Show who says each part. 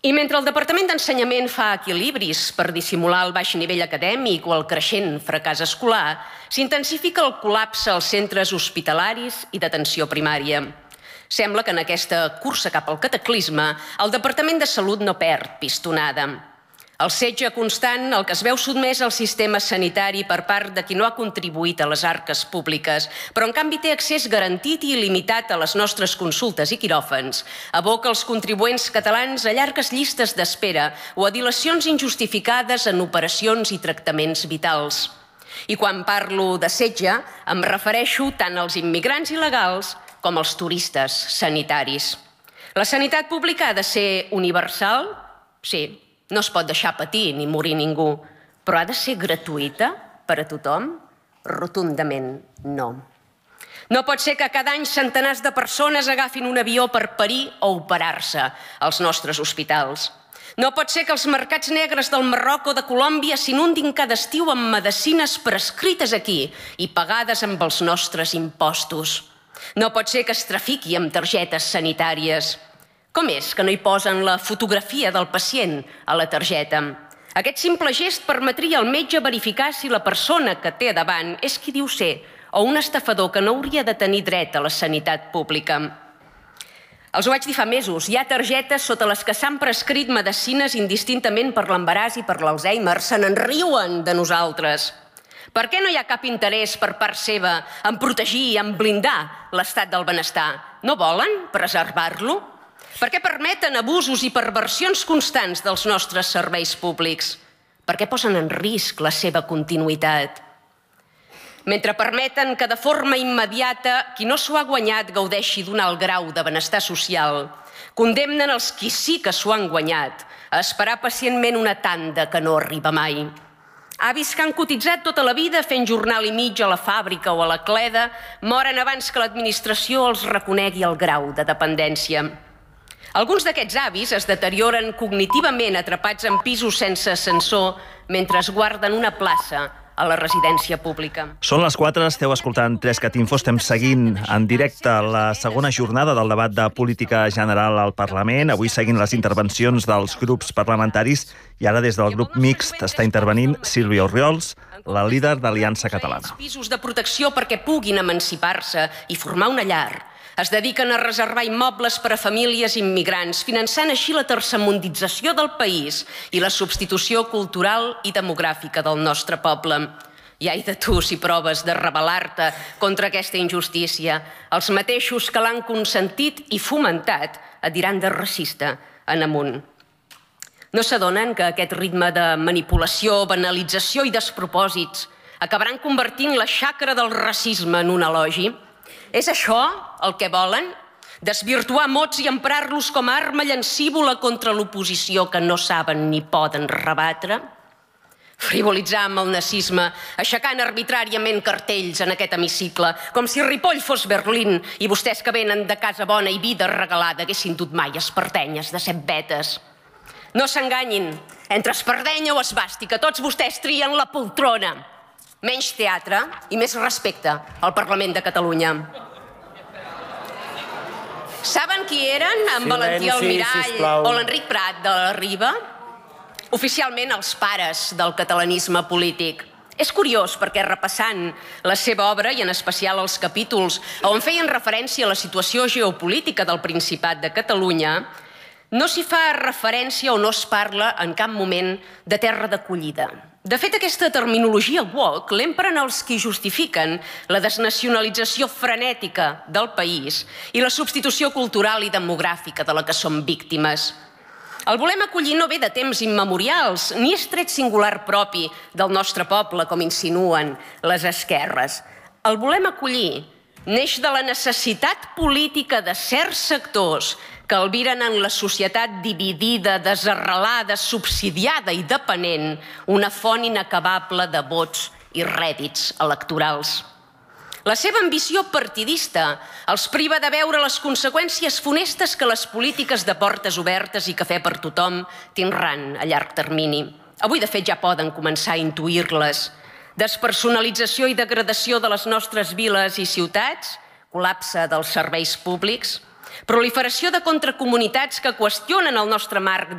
Speaker 1: I mentre el Departament d'Ensenyament fa equilibris per dissimular el baix nivell acadèmic o el creixent fracàs escolar, s'intensifica el col·lapse als centres hospitalaris i d'atenció primària. Sembla que en aquesta cursa cap al cataclisme el Departament de Salut no perd pistonada. El setge constant al que es veu sotmès al sistema sanitari per part de qui no ha contribuït a les arques públiques, però en canvi té accés garantit i il·limitat a les nostres consultes i quiròfans, aboca els contribuents catalans a llargues llistes d'espera o a dilacions injustificades en operacions i tractaments vitals. I quan parlo de setge, em refereixo tant als immigrants il·legals com als turistes sanitaris. La sanitat pública ha de ser universal? Sí. No es pot deixar patir ni morir ningú, però ha de ser gratuïta per a tothom? Rotundament no. No pot ser que cada any centenars de persones agafin un avió per parir o operar-se als nostres hospitals. No pot ser que els mercats negres del Marroc o de Colòmbia s'inundin cada estiu amb medicines prescrites aquí i pagades amb els nostres impostos. No pot ser que es trafiqui amb targetes sanitàries. Com és que no hi posen la fotografia del pacient a la targeta? Aquest simple gest permetria al metge verificar si la persona que té davant és qui diu ser o un estafador que no hauria de tenir dret a la sanitat pública. Els ho vaig dir fa mesos, hi ha targetes sota les que s'han prescrit medicines indistintament per l'embaràs i per l'Alzheimer. Se n'enriuen de nosaltres. Per què no hi ha cap interès per part seva en protegir i en blindar l'estat del benestar? No volen preservar-lo? Per què permeten abusos i perversions constants dels nostres serveis públics? Per què posen en risc la seva continuïtat? Mentre permeten que de forma immediata qui no s'ho ha guanyat gaudeixi d'un alt grau de benestar social, condemnen els qui sí que s'ho han guanyat a esperar pacientment una tanda que no arriba mai. Avis que han cotitzat tota la vida fent jornal i mig a la fàbrica o a la cleda moren abans que l'administració els reconegui el grau de dependència. Alguns d'aquests avis es deterioren cognitivament atrapats en pisos sense ascensor mentre es guarden una plaça a la residència pública.
Speaker 2: Són les 4, esteu escoltant 3CAT-Info, estem seguint en directe la segona jornada del debat de política general al Parlament. Avui seguint les intervencions dels grups parlamentaris i ara des del grup mixt està intervenint Sílvia Orriols, la líder d'Aliança Catalana.
Speaker 1: Pisos de protecció perquè puguin emancipar-se i formar una llar. Es dediquen a reservar immobles per a famílies immigrants, finançant així la tercermundització del país i la substitució cultural i demogràfica del nostre poble. I ai de tu si proves de rebel·lar-te contra aquesta injustícia. Els mateixos que l'han consentit i fomentat et diran de racista en amunt. No s'adonen que aquest ritme de manipulació, banalització i despropòsits acabaran convertint la xacra del racisme en un elogi? És això el que volen? Desvirtuar mots i emprar-los com a arma llancívola contra l'oposició que no saben ni poden rebatre? Frivolitzar amb el nazisme, aixecant arbitràriament cartells en aquest hemicicle, com si Ripoll fos Berlín i vostès que venen de casa bona i vida regalada haguessin dut mai espardenyes de 7 vetes. No s'enganyin, entre espardenya o esbàstica, tots vostès trien la poltrona. Menys teatre i més respecte al Parlament de Catalunya. Saben qui eren en Valentí Almirall o l'Enric Prat de la Riba? Oficialment els pares del catalanisme polític. És curiós perquè repassant la seva obra, i en especial els capítols on feien referència a la situació geopolítica del Principat de Catalunya, no s'hi fa referència o no es parla en cap moment de terra d'acollida. De fet, aquesta terminologia woke l'empren els qui justifiquen la desnacionalització frenètica del país i la substitució cultural i demogràfica de la que som víctimes. El volem acollir no ve de temps immemorials, ni és tret singular propi del nostre poble, com insinuen les esquerres. El volem acollir neix de la necessitat política de certs sectors que albiren en la societat dividida, desarrelada, subsidiada i depenent una font inacabable de vots i rèdits electorals. La seva ambició partidista els priva de veure les conseqüències funestes que les polítiques de portes obertes i cafè per tothom tindran a llarg termini. Avui, de fet, ja poden començar a intuir-les. Despersonalització i degradació de les nostres viles i ciutats, col·lapse dels serveis públics, proliferació de contracomunitats que qüestionen el nostre marc